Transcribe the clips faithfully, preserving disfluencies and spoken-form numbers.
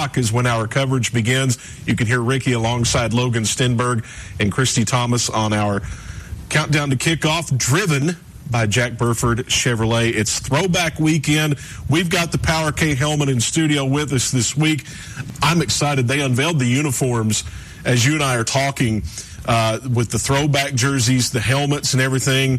o'clock is when our coverage begins. You can hear Ricky alongside Logan Stenberg and Christy Thomas on our countdown to kickoff, driven by Jack Burford Chevrolet. It's Throwback Weekend. We've got the Power K helmet in studio with us this week. I'm excited. They unveiled the uniforms as you and I are talking uh, with the throwback jerseys, the helmets and everything.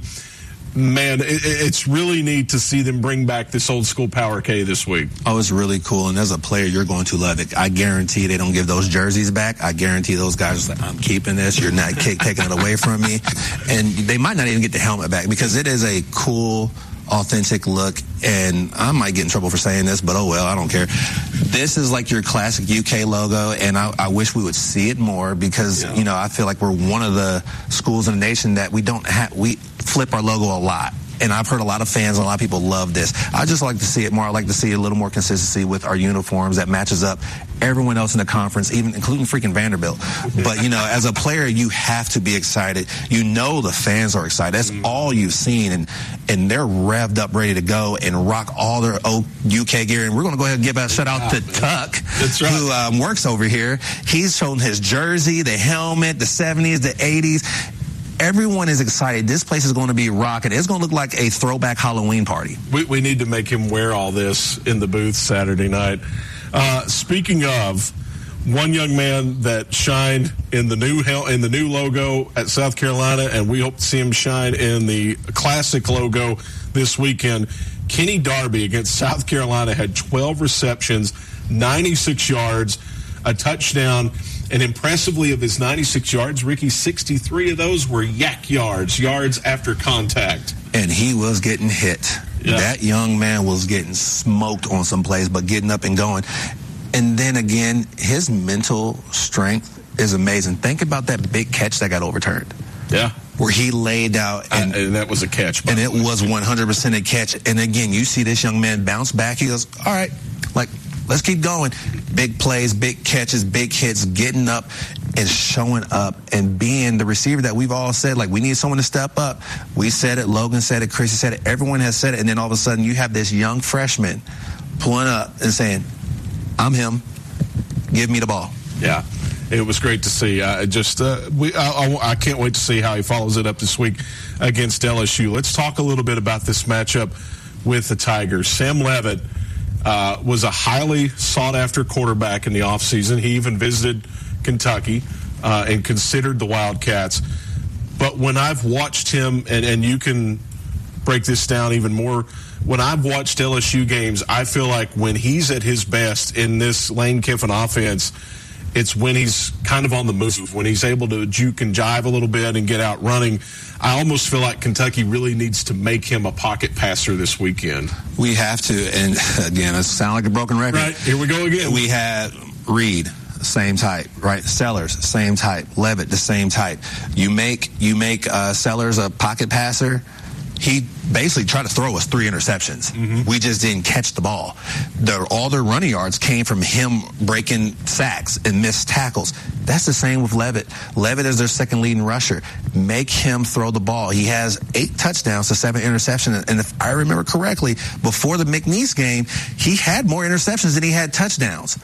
Man, it, it's really neat to see them bring back this old school Power K this week. Oh, it's really cool. And as a player, you're going to love it. I guarantee they don't give those jerseys back. I guarantee those guys are like, I'm keeping this. You're not taking it away from me. And they might not even get the helmet back because it is a cool, authentic look. And I might get in trouble for saying this, but oh well, I don't care. This is like your classic U K logo, and I, I wish we would see it more because, yeah. you know, I feel like we're one of the schools in the nation that we don't have, we flip our logo a lot. And I've heard a lot of fans and a lot of people love this. I just like to see it more. I like to see a little more consistency with our uniforms that matches up everyone else in the conference, even including freaking Vanderbilt. But, you know, as a player, you have to be excited. You know the fans are excited. That's all you've seen. And and they're revved up, ready to go and rock all their old U K gear. And we're going to go ahead and give a shout out to Tuck, That's right. who um, works over here. He's shown his jersey, the helmet, the seventies, the eighties. Everyone is excited. This place is going to be rocking. It's going to look like a throwback Halloween party. We, we need to make him wear all this in the booth Saturday night. Uh, speaking of, one young man that shined in the new in the new logo at South Carolina, and we hope to see him shine in the classic logo this weekend. Kenny Darby against South Carolina had twelve receptions, ninety-six yards, a touchdown. And impressively, of his ninety-six yards, Ricky, sixty-three of those were yak yards, yards after contact. And he was getting hit. Yeah. That young man was getting smoked on some plays, but getting up and going. And then again, his mental strength is amazing. Think about that big catch that got overturned. Yeah. Where he laid out. And, I, and that was a catch. And it was one hundred percent a catch. And again, you see this young man bounce back. He goes, all right, like, let's keep going. Big plays, big catches, big hits, getting up and showing up and being the receiver that we've all said, like, we need someone to step up. We said it, Logan said it, Chrissy said it, everyone has said it, and then all of a sudden you have this young freshman pulling up and saying, I'm him, give me the ball. Yeah, it was great to see. I just, uh, we, I, I, I can't wait to see how he follows it up this week against L S U. Let's talk a little bit about this matchup with the Tigers. Sam Leavitt Uh, was a highly sought-after quarterback in the offseason. He even visited Kentucky uh, and considered the Wildcats. But when I've watched him, and, and you can break this down even more, when I've watched L S U games, I feel like when he's at his best in this Lane Kiffin offense, it's when he's kind of on the move, when he's able to juke and jive a little bit and get out running. I almost feel like Kentucky really needs to make him a pocket passer this weekend. We have to, and again, it sounds like a broken record. Right, here we go again. We had Reed, same type, right? Sellers, same type. Leavitt, the same type. You make you make uh, Sellers a pocket passer. He basically tried to throw us three interceptions. Mm-hmm. We just didn't catch the ball. The, all their running yards came from him breaking sacks and missed tackles. That's the same with Leavitt. Leavitt is their second leading rusher. Make him throw the ball. He has eight touchdowns to seven interceptions. And if I remember correctly, before the McNeese game, he had more interceptions than he had touchdowns.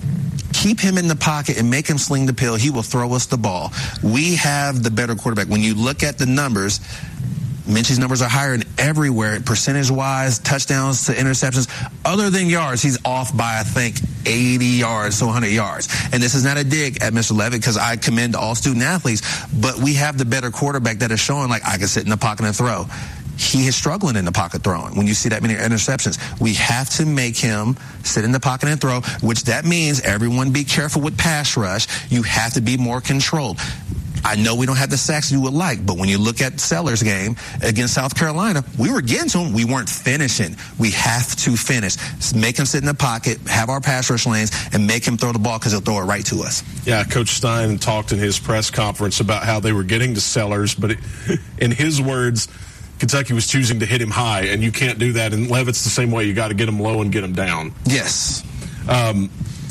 Keep him in the pocket and make him sling the pill. He will throw us the ball. We have the better quarterback. When you look at the numbers, Minchie's numbers are higher than everywhere, percentage-wise, touchdowns to interceptions. Other than yards, he's off by, I think, eighty yards to one hundred yards. And this is not a dig at Mister Leavitt because I commend all student-athletes, but we have the better quarterback that is showing, like, I can sit in the pocket and throw. He is struggling in the pocket throwing when you see that many interceptions. We have to make him sit in the pocket and throw, which that means everyone be careful with pass rush. You have to be more controlled. I know we don't have the sacks you would like, but when you look at Sellers' game against South Carolina, we were getting to him. We weren't finishing. We have to finish. Make him sit in the pocket, have our pass rush lanes, and make him throw the ball because he'll throw it right to us. Yeah, Coach Stein talked in his press conference about how they were getting to Sellers, but it, in his words, Kentucky was choosing to hit him high, and you can't do that. And Leavitt's the same way. You got to get him low and get him down. Yes. Um,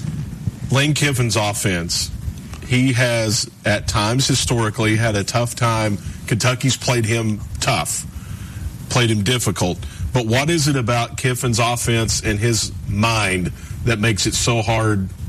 Lane Kiffin's offense, he has, at times historically, had a tough time. Kentucky's played him tough, played him difficult. But what is it about Kiffin's offense and his mind that makes it so hard